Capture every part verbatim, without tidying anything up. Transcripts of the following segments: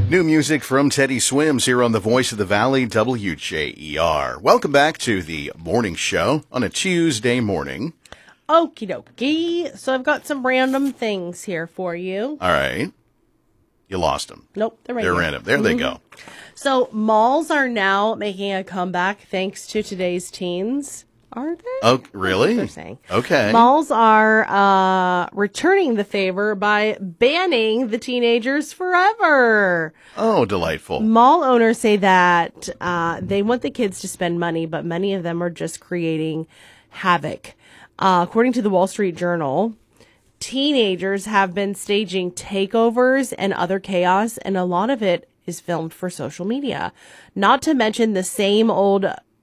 New music from Teddy Swims here on the Voice of the Valley, W J E R. Welcome back to the morning show on a Tuesday morning. Okie dokie. So I've got some random things here for you. All right. You lost them. Nope, they're right They're here. random. There mm-hmm. they go. So malls are now making a comeback thanks to today's teens. Are they? Oh, really? They're saying. Okay. Malls are uh, returning the favor by banning the teenagers forever. Oh, delightful. Mall owners say that uh, they want the kids to spend money, but many of them are just creating havoc. Uh, according to the Wall Street Journal, teenagers have been staging takeovers and other chaos, and a lot of it is filmed for social media. Not to mention the same old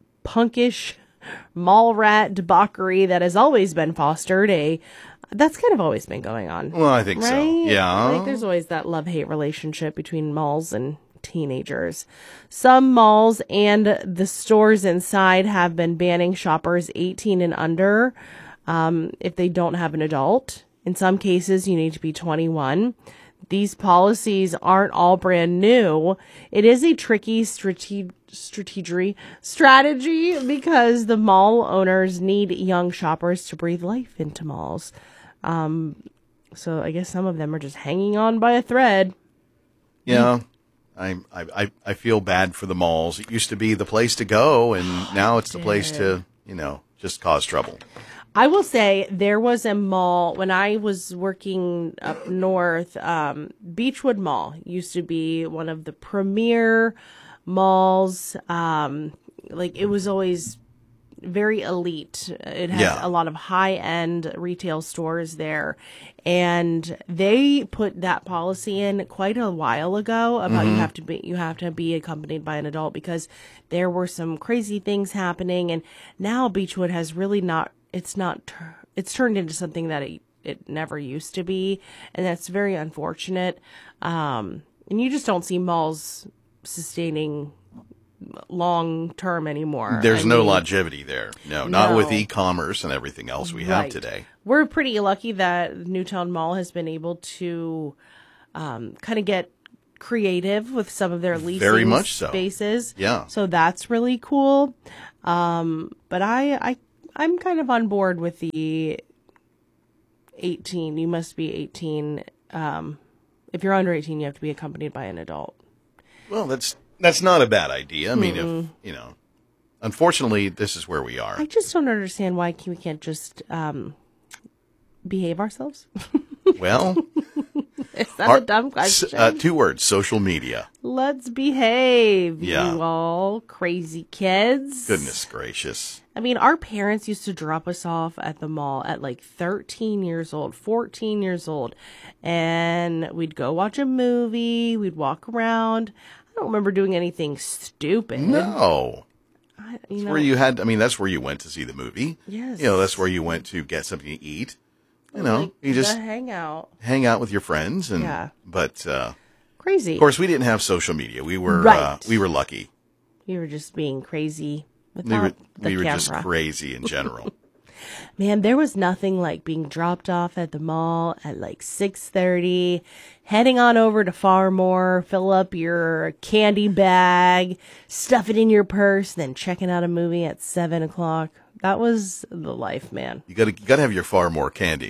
punkish mall rat debauchery that has always been fostered. A that's kind of always been going on. Well, I think right? so. Yeah. Like there's always that love-hate relationship between malls and teenagers. Some malls and the stores inside have been banning shoppers eighteen and under um, if they don't have an adult. In some cases, you need to be twenty-one. These policies aren't all brand new. It is a tricky strate- strategy strategy because the mall owners need young shoppers to breathe life into malls. Um, so I guess some of them are just hanging on by a thread. Yeah. I, I, I feel bad for the malls. It used to be the place to go, and now it's the place to, you know, just cause trouble. I will say there was a mall when I was working up north. Um, Beechwood Mall used to be one of the premier malls. Um, like it was always very elite. It had Yeah. a lot of high end retail stores there. And they put that policy in quite a while ago about mm-hmm. you have to be, you have to be accompanied by an adult because there were some crazy things happening. And now Beechwood has really not, it's not, it's turned into something that it, it never used to be. And that's very unfortunate. Um, and you just don't see malls sustaining long term anymore. There's I no mean, longevity there. No, not no. with e-commerce and everything else we Right. have today. We're pretty lucky that Newtown Mall has been able to um, kind of get creative with some of their leasing Very much so. spaces. Yeah. So that's really cool. Um, but I, I, I'm kind of on board with the eighteen. You must be eighteen. Um, if you're under eighteen, you have to be accompanied by an adult. Well, that's that's not a bad idea. I mean, Mm-mm. if, you know, unfortunately, this is where we are. I just don't understand why we can't just um, behave ourselves. Well, is that our, a dumb question? Uh, two words, social media. Let's behave, yeah. you all crazy kids. Goodness gracious. I mean, our parents used to drop us off at the mall at like thirteen years old, fourteen years old. And we'd go watch a movie. We'd walk around. I don't remember doing anything stupid. No. I, you that's know, where you had, I mean, that's where you went to see the movie. Yes. You know, that's where you went to get something to eat. You know, like you just hang out. Hang out with your friends. And, yeah. But, uh, crazy. Of course, we didn't have social media. We were, right. uh, we were lucky. We were just being crazy without we were, the we were camera. just crazy in general. Man, there was nothing like being dropped off at the mall at like six thirty, heading on over to Farmore, fill up your candy bag, stuff it in your purse, then checking out a movie at seven o'clock. That was the life, man. You gotta, you gotta have your far more candy.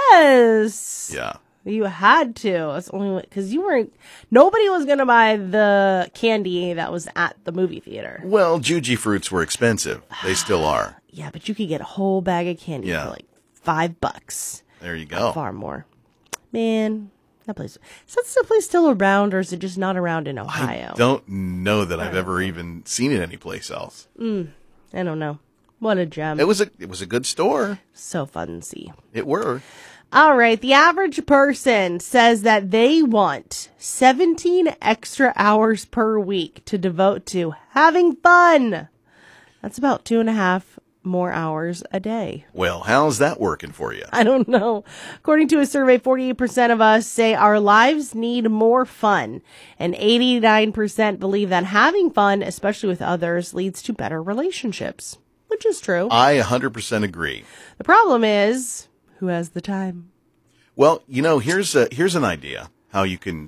Yes. Yeah. You had to. It's only because you weren't. Nobody was gonna buy the candy that was at the movie theater. Well, Juji fruits were expensive. They still are. Yeah, but you could get a whole bag of candy yeah. for like five bucks. There you go. Far more. Man, that place. Is that still place still around, or is it just not around in Ohio? I don't know that I've ever even seen it anyplace else. Mm, I don't know. What a gem. It was a it was a good store. So funsy. It were. All right. The average person says that they want seventeen extra hours per week to devote to having fun. That's about two and a half more hours a day. Well, how's that working for you? I don't know. According to a survey, forty-eight percent of us say our lives need more fun. And eighty-nine percent believe that having fun, especially with others, leads to better relationships. Which is true. I one hundred percent agree. The problem is, who has the time? Well, you know, here's a, here's an idea how you can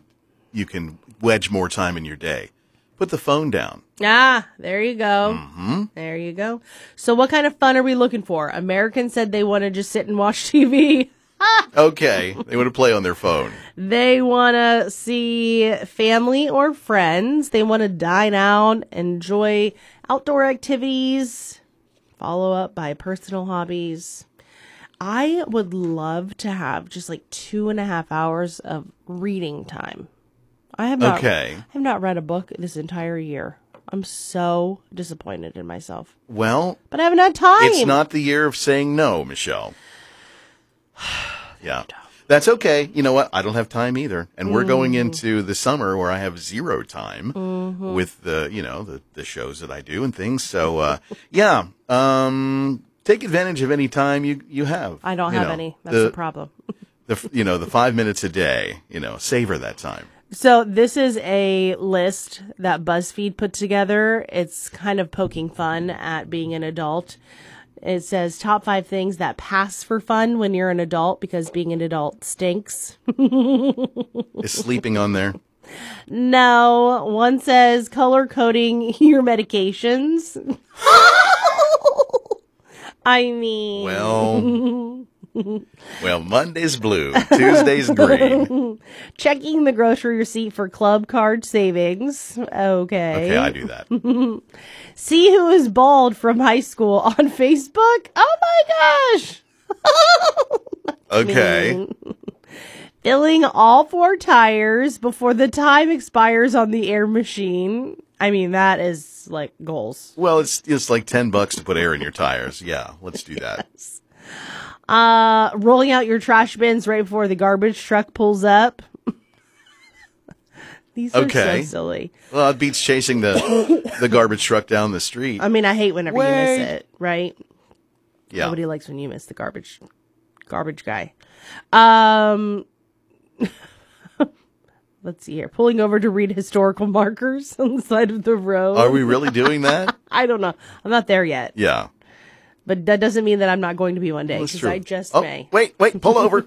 you can wedge more time in your day. Put the phone down. Ah, there you go. Mm-hmm. There you go. So what kind of fun are we looking for? Americans said they want to just sit and watch T V. Okay. They want to play on their phone. They want to see family or friends. They want to dine out, enjoy outdoor activities, follow up by personal hobbies. I would love to have just like two and a half hours of reading time. I have not, Okay. I have not read a book this entire year. I'm so disappointed in myself. Well, But I haven't had time. it's not the year of saying no, Michelle. Yeah. That's okay. You know what? I don't have time either. And we're going into the summer where I have zero time Mm-hmm. with the, you know, the, the shows that I do and things. So, uh, yeah. Um, take advantage of any time you, you have. I don't You have know, any. That's the, problem. the, you know, the five minutes a day, you know, savor that time. So this is a list that BuzzFeed put together. It's kind of poking fun at being an adult. It says top five things that pass for fun when you're an adult because being an adult stinks. Is sleeping on there? No, one says color coding your medications. I mean, Well, well, Monday's blue, Tuesday's green. checking the grocery receipt for club card savings. Okay. Okay, I do that. See who is bald from high school on Facebook. Oh my gosh. Okay. Filling all four tires before the time expires on the air machine. I mean, that is like goals. Well, it's it's like ten bucks to put air in your tires. Yeah, let's do that. Uh, rolling out your trash bins right before the garbage truck pulls up. These are Okay. so silly. Well, it beats chasing the the garbage truck down the street. I mean, I hate whenever you Wait. miss it, right? Yeah. Nobody likes when you miss the garbage garbage guy. Um Let's see here. Pulling over to read historical markers on the side of the road. Are we really doing that? I don't know. I'm not there yet. Yeah. But that doesn't mean that I'm not going to be one day, That's because true. I just oh, may. Wait, wait, pull over.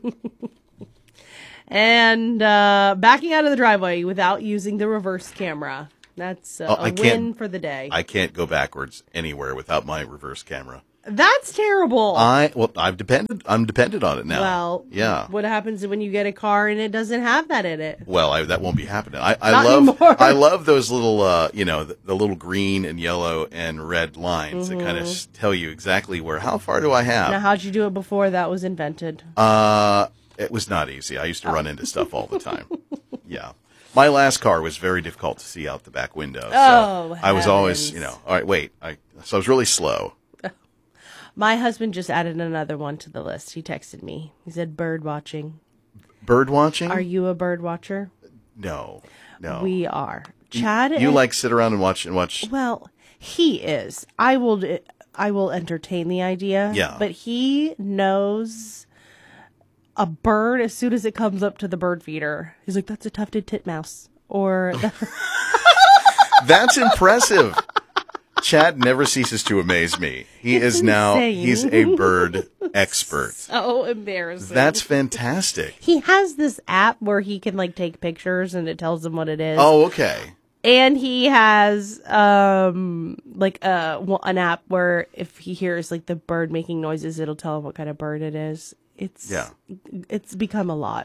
And uh, backing out of the driveway without using the reverse camera. That's uh, Oh, a I win can't- for the day. I can't go backwards anywhere without my reverse camera. That's terrible. I well, I've depended. I'm dependent on it now. well, yeah. what happens when you get a car and it doesn't have that in it? Well, I, that won't be happening. I, I Not love anymore. I love those little uh, you know the, the little green and yellow and red lines that kind of tell you exactly where how far do I have. Now, how'd you do it before that was invented? Uh, it was not easy. I used to run into stuff all the time. Yeah. My last car was very difficult to see out the back window. So Oh, I was always, heavens. you know, all right, wait. I, so I was really slow. My husband just added another one to the list. He texted me. He said, bird watching. Bird watching? Are you a bird watcher? No, no. We are. Chad. You and- like sit around and watch and watch. Well, he is. I will. I will entertain the idea. Yeah. But he knows a bird as soon as it comes up to the bird feeder. He's like, "That's a tufted titmouse," or That's impressive. Chad never ceases to amaze me. He It's is now, insane. he's a bird expert. so embarrassing. That's fantastic. He has this app where he can like take pictures and it tells him what it is. Oh, okay. And he has um like a an app where if he hears like the bird making noises, it'll tell him what kind of bird it is. It's Yeah. It's become a lot.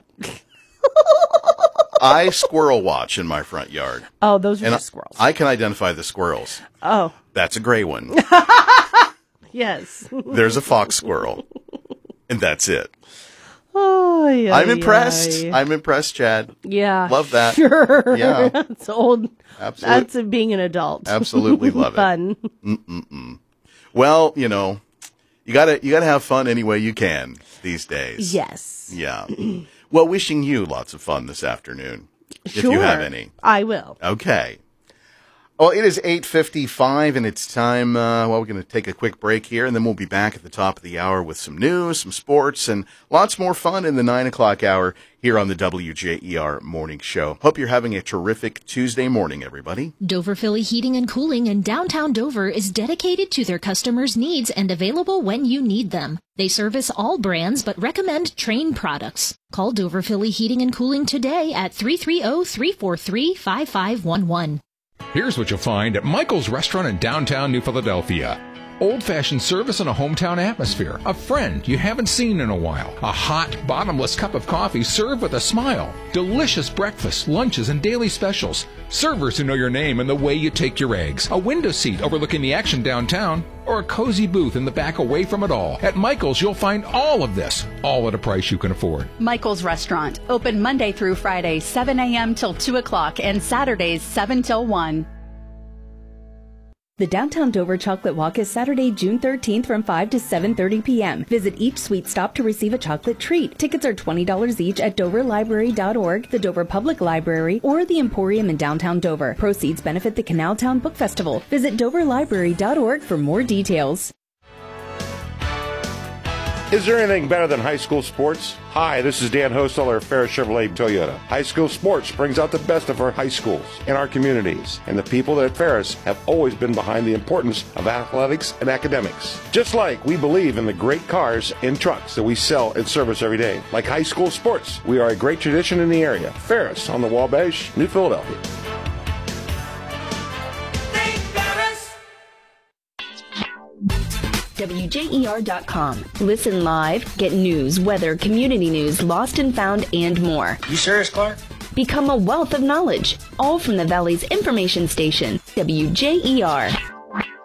I squirrel watch in my front yard. Oh, those are And I, just squirrels. I can identify the squirrels. oh, That's a gray one. yes. There's a fox squirrel. And that's it. Oh, yeah. I'm impressed. I'm impressed, Chad. yeah. Love that. Sure. Yeah. That's old. Absolutely. That's being an adult. Absolutely love it. Fun. Well, you know, you gotta you gotta have fun any way you can these days. Yes. Yeah. Well, wishing you lots of fun this afternoon, if Sure. you have any. I will. Okay. Well, it is eight fifty-five, and it's time, uh, well, we're going to take a quick break here, and then we'll be back at the top of the hour with some news, some sports, and lots more fun in the nine o'clock hour here on the W J E R Morning Show. Hope you're having a terrific Tuesday morning, everybody. Dover Philly Heating and Cooling in downtown Dover is dedicated to their customers' needs and available when you need them. They service all brands but recommend Trane products. Call Dover Philly Heating and Cooling today at three three zero, three four three, five five one one. Here's what you'll find at Michael's Restaurant in downtown New Philadelphia. Old-fashioned service in a hometown atmosphere. A friend you haven't seen in a while. A hot, bottomless cup of coffee served with a smile. Delicious breakfasts, lunches, and daily specials. Servers who know your name and the way you take your eggs. A window seat overlooking the action downtown. Or a cozy booth in the back away from it all. At Michael's, you'll find all of this, all at a price you can afford. Michael's Restaurant, open Monday through Friday, seven a.m. till two o'clock, and Saturdays, seven till one. The Downtown Dover Chocolate Walk is Saturday, June thirteenth from five to seven thirty p.m. Visit each sweet stop to receive a chocolate treat. Tickets are twenty dollars each at dover library dot org, the Dover Public Library, or the Emporium in downtown Dover. Proceeds benefit the Canaltown Book Festival. Visit dover library dot org for more details. Is there anything better than high school sports? Hi, this is Dan Hosteller of Ferris Chevrolet Toyota. High school sports brings out the best of our high schools and our communities, and the people at Ferris have always been behind the importance of athletics and academics. Just like we believe in the great cars and trucks that we sell and service every day. Like high school sports, we are a great tradition in the area. Ferris on the Wabash, New Philadelphia. W J E R dot com. Listen live, get news, weather, community news, lost and found, and more. You serious, Clark? Become a wealth of knowledge, all from the Valley's information station, W J E R.